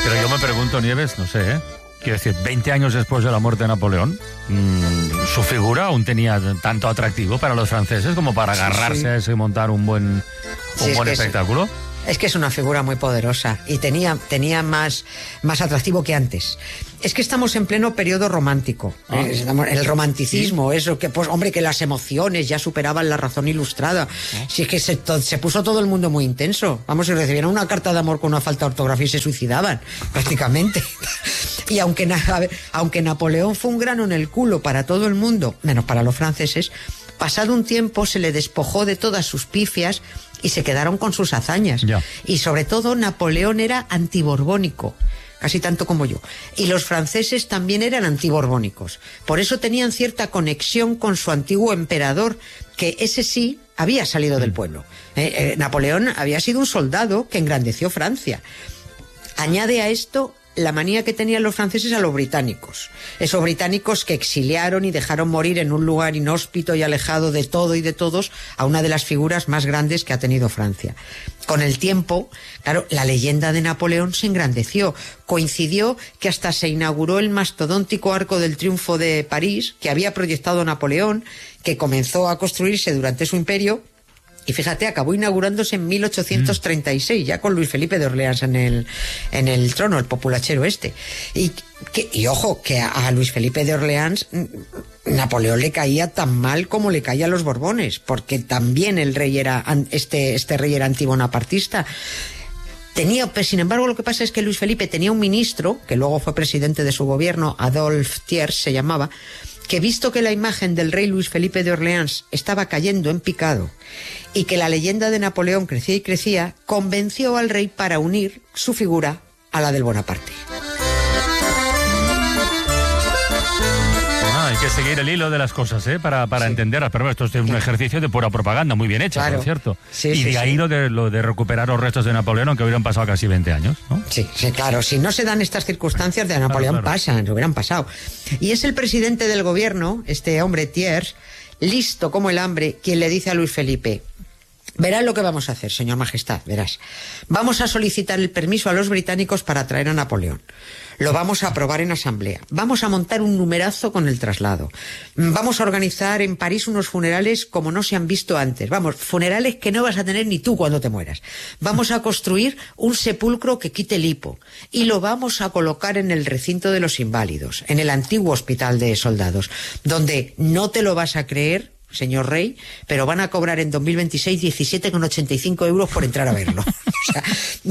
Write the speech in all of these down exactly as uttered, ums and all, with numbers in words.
Pero yo me pregunto, Nieves, no sé, ¿eh? Quiero decir, veinte años después de la muerte de Napoleón, mmm, su figura aún tenía tanto atractivo para los franceses como para agarrarse sí, sí. a eso y montar un buen, un sí, buen es espectáculo. Es, es que es una figura muy poderosa y tenía, tenía más, más atractivo que antes. Es que estamos en pleno periodo romántico. Ah. Eh, el romanticismo, sí. eso, que pues hombre, que las emociones ya superaban la razón ilustrada. Ah. Si es que se, to, se puso todo el mundo muy intenso. Vamos, si recibieron una carta de amor con una falta de ortografía y se suicidaban, prácticamente. Y aunque, a ver, aunque Napoleón fue un grano en el culo para todo el mundo, menos para los franceses, pasado un tiempo se le despojó de todas sus pifias y se quedaron con sus hazañas. Ya. Y sobre todo Napoleón era antiborbónico, casi tanto como yo. Y los franceses también eran antiborbónicos. Por eso tenían cierta conexión con su antiguo emperador, que ese sí había salido mm. del pueblo. Eh, eh, Napoleón había sido un soldado que engrandeció Francia. Añade a esto la manía que tenían los franceses a los británicos. Esos británicos que exiliaron y dejaron morir en un lugar inhóspito y alejado de todo y de todos a una de las figuras más grandes que ha tenido Francia. Con el tiempo, claro, la leyenda de Napoleón se engrandeció. Coincidió que hasta se inauguró el mastodóntico Arco del Triunfo de París, que había proyectado Napoleón, que comenzó a construirse durante su imperio. Y fíjate, acabó inaugurándose en mil ochocientos treinta y seis, ya con Luis Felipe de Orleans en el, en el trono, el populachero este. Y, que, y ojo, que a, a Luis Felipe de Orleans Napoleón le caía tan mal como le caía a los Borbones, porque también el rey era, este, este rey era antibonapartista. Tenía, pues, sin embargo, lo que pasa es que Luis Felipe tenía un ministro, que luego fue presidente de su gobierno, Adolphe Thiers se llamaba, que visto que la imagen del rey Luis Felipe de Orleans estaba cayendo en picado y que la leyenda de Napoleón crecía y crecía, convenció al rey para unir su figura a la del Bonaparte. Ah, hay que seguir el hilo de las cosas, ¿eh? Para, para sí. entenderlas. Pero esto es un claro. ejercicio de pura propaganda, muy bien hecho, claro. por cierto. Sí, y sí, de ahí sí. lo, de, lo de recuperar los restos de Napoleón, aunque hubieran pasado casi veinte años, ¿no? Sí, sí, claro. Si no se dan estas circunstancias de Napoleón, claro, claro. pasan, se hubieran pasado. Y es el presidente del gobierno, este hombre Thiers, listo como el hambre, quien le dice a Luis Felipe: verás lo que vamos a hacer, señor Majestad, verás. Vamos a solicitar el permiso a los británicos para traer a Napoleón. Lo vamos a aprobar en asamblea. Vamos a montar un numerazo con el traslado. Vamos a organizar en París unos funerales como no se han visto antes. Vamos, funerales que no vas a tener ni tú cuando te mueras. Vamos a construir un sepulcro que quite el hipo. Y lo vamos a colocar en el recinto de los inválidos, en el antiguo hospital de soldados, donde no te lo vas a creer, señor rey, pero van a cobrar en dos mil veintiséis diecisiete con ochenta y cinco euros por entrar a verlo. O sea,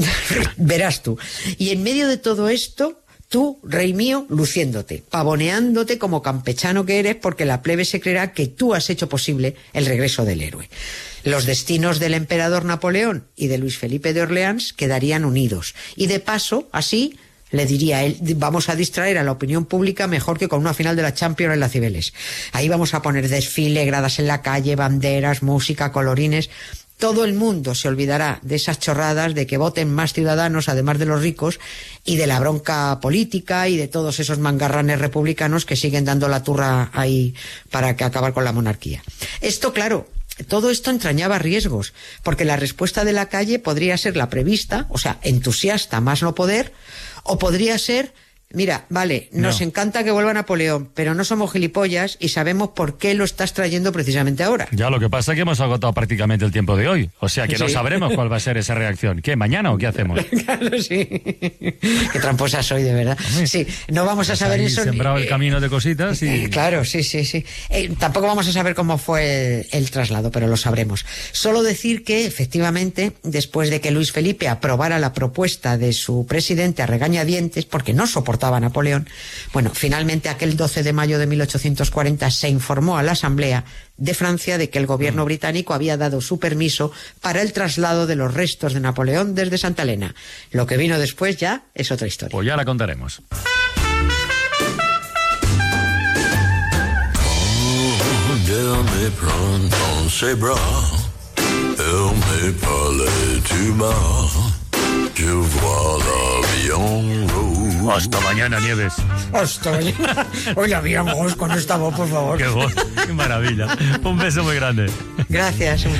verás tú. Y en medio de todo esto, tú, rey mío, luciéndote, pavoneándote como campechano que eres, porque la plebe se creerá que tú has hecho posible el regreso del héroe. Los destinos del emperador Napoleón y de Luis Felipe de Orleans quedarían unidos. Y de paso, así, le diría él, vamos a distraer a la opinión pública mejor que con una final de la Champions en la Cibeles. Ahí vamos a poner desfile, gradas en la calle, banderas, música, colorines. Todo el mundo se olvidará de esas chorradas de que voten más ciudadanos, además de los ricos, y de la bronca política y de todos esos mangarranes republicanos que siguen dando la turra ahí para que acabar con la monarquía. Esto, claro, todo esto entrañaba riesgos, porque la respuesta de la calle podría ser la prevista, o sea, entusiasta más no poder, o podría ser: mira, vale, nos no. encanta que vuelva Napoleón, pero no somos gilipollas y sabemos por qué lo estás trayendo precisamente ahora. Ya, lo que pasa es que hemos agotado prácticamente el tiempo de hoy. O sea que sí. no sabremos cuál va a ser esa reacción. ¿Qué, mañana o qué hacemos? Claro, sí. Qué tramposa soy, de verdad. Sí, no vamos a saber eso. Sembrado ni... el camino de cositas y... Eh, claro, sí, sí, sí. Eh, tampoco vamos a saber cómo fue el, el traslado, pero lo sabremos. Solo decir que, efectivamente, después de que Luis Felipe aprobara la propuesta de su presidente a regañadientes, porque no soportaba a Napoleón, bueno, finalmente aquel doce de mayo de mil ochocientos cuarenta se informó a la Asamblea de Francia de que el gobierno británico había dado su permiso para el traslado de los restos de Napoleón desde Santa Elena. Lo que vino después ya es otra historia. Pues ya la contaremos. Hasta mañana, Nieves. Hasta mañana. Hoy la habíamos con esta voz, por favor. Qué voz, qué maravilla. Un beso muy grande. Gracias.